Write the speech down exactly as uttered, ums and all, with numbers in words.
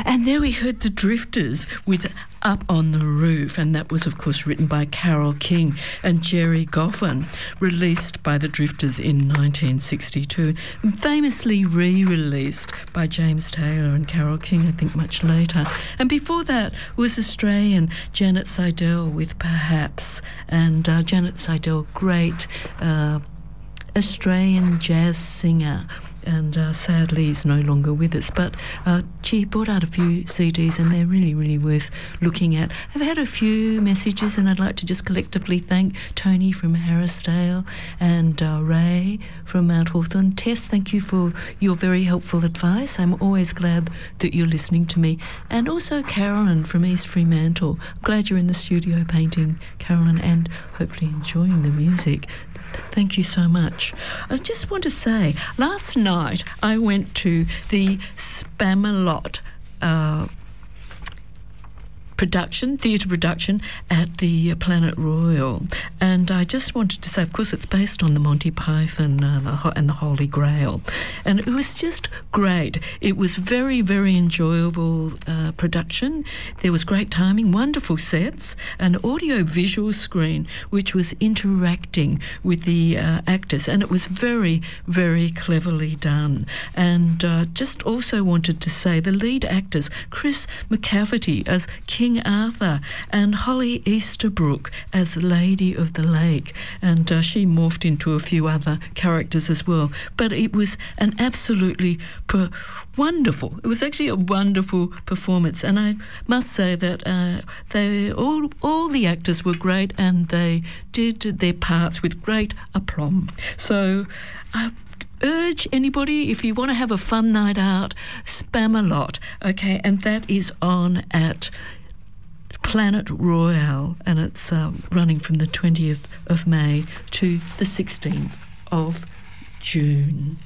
And there we heard the Drifters with Up on the Roof, and that was, of course, written by Carole King and Gerry Goffin, released by the Drifters in nineteen sixty-two, and famously re-released by James Taylor and Carole King, I think, much later. And before that was Australian Janet Seidel with Perhaps, and uh, Janet Seidel, great uh, Australian jazz singer, and uh, sadly is no longer with us, but uh, she brought out a few C Ds and they're really, really worth looking at. I've had a few messages and I'd like to just collectively thank Tony from Harrisdale and uh, Ray from Mount Hawthorn. Tess, thank you for your very helpful advice. I'm always glad that you're listening to me. And also Carolyn from East Fremantle. I'm glad you're in the studio painting, Carolyn, and hopefully enjoying the music. Thank you so much. I just want to say, last night I went to the Spamalot uh, production, theatre production at the Planet Royal. And I just wanted to say, of course, it's based on the Monty Python uh, the Ho- and the Holy Grail. And it was just great. It was very, very enjoyable uh, production. There was great timing, wonderful sets, an audio-visual screen which was interacting with the uh, actors. And it was very, very cleverly done. And uh, just also wanted to say the lead actors, Chris McCafferty as King Arthur and Holly Easterbrook as Lady of the Lake, and uh, she morphed into a few other characters as well. But it was an absolutely per- wonderful, it was actually a wonderful performance, and I must say that uh, they all, all the actors were great and they did their parts with great aplomb. So I urge anybody, if you want to have a fun night out, Spamalot, okay, and that is on at Planet Royale, and it's uh, running from the twentieth of May to the sixteenth of June.